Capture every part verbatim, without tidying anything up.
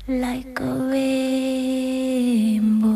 like a rainbow.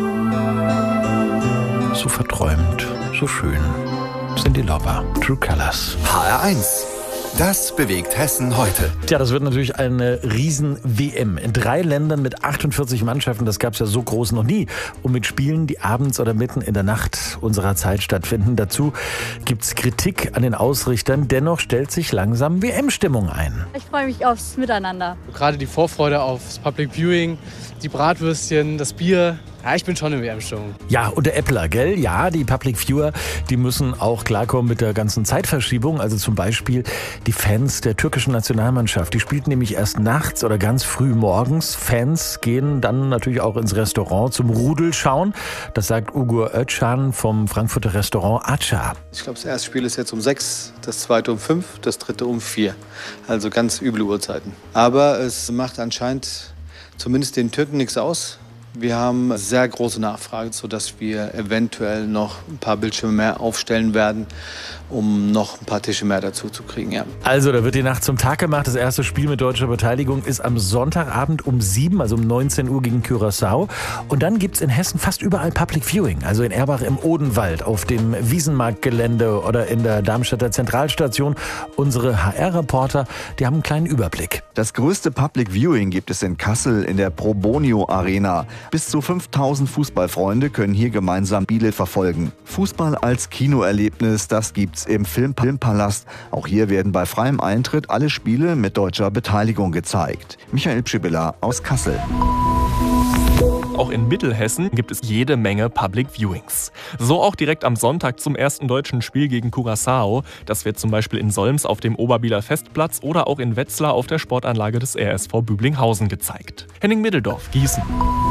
So verträumt, so schön. Cyndi Lauper, True Colors. H R eins. Das bewegt Hessen heute. Tja, das wird natürlich eine Riesen-W M. In drei Ländern mit achtundvierzig Mannschaften, das gab es ja so groß noch nie. Und mit Spielen, die abends oder mitten in der Nacht unserer Zeit stattfinden. Dazu gibt es Kritik an den Ausrichtern. Dennoch stellt sich langsam W M-Stimmung ein. Ich freue mich aufs Miteinander. Gerade die Vorfreude aufs Public Viewing, die Bratwürstchen, das Bier. Ja, ich bin schon in W M-Stimmung. Ja, und der Äppler, gell? Ja, die Public Viewer, die müssen auch klarkommen mit der ganzen Zeitverschiebung. Also zum Beispiel die Fans der türkischen Nationalmannschaft. Die spielten nämlich erst nachts oder ganz früh morgens. Fans gehen dann natürlich auch ins Restaurant zum Rudelschauen. Das sagt Ugur Özcan vom Frankfurter Restaurant Aça. Ich glaube, das erste Spiel ist jetzt um sechs, das zweite um fünf, das dritte um vier. Also ganz üble Uhrzeiten. Aber es macht anscheinend zumindest den Türken nichts aus. Wir haben sehr große Nachfrage, sodass wir eventuell noch ein paar Bildschirme mehr aufstellen werden, um noch ein paar Tische mehr dazu zu kriegen. Ja. Also, da wird die Nacht zum Tag gemacht. Das erste Spiel mit deutscher Beteiligung ist am Sonntagabend um sieben, also um neunzehn Uhr gegen Curaçao. Und dann gibt es in Hessen fast überall Public Viewing. Also in Erbach im Odenwald, auf dem Wiesenmarktgelände oder in der Darmstädter Zentralstation. Unsere H R-Reporter, die haben einen kleinen Überblick. Das größte Public Viewing gibt es in Kassel in der Pro Bonio Arena. Bis zu fünftausend Fußballfreunde können hier gemeinsam Spiele verfolgen. Fußball als Kinoerlebnis, das gibt's im Film Filmpalast. Auch hier werden bei freiem Eintritt alle Spiele mit deutscher Beteiligung gezeigt. Michael Pschibilla aus Kassel. Auch in Mittelhessen gibt es jede Menge Public Viewings. So auch direkt am Sonntag zum ersten deutschen Spiel gegen Curaçao. Das wird zum Beispiel in Solms auf dem Oberbieler Festplatz oder auch in Wetzlar auf der Sportanlage des R S V Büblinghausen gezeigt. Henning Middeldorf, Gießen.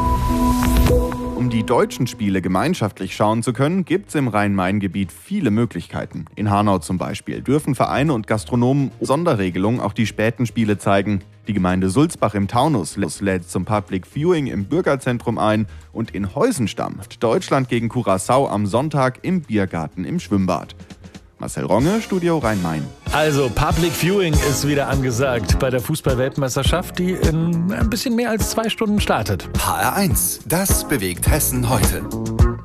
Um die deutschen Spiele gemeinschaftlich schauen zu können, gibt es im Rhein-Main-Gebiet viele Möglichkeiten. In Hanau zum Beispiel dürfen Vereine und Gastronomen Sonderregelungen auch die späten Spiele zeigen. Die Gemeinde Sulzbach im Taunus lädt zum Public Viewing im Bürgerzentrum ein und in Heusenstamm Deutschland gegen Curaçao am Sonntag im Biergarten im Schwimmbad. Marcel Ronge, Studio Rhein-Main. Also Public Viewing ist wieder angesagt bei der Fußball-Weltmeisterschaft, die in ein bisschen mehr als zwei Stunden startet. H R eins. Das bewegt Hessen heute.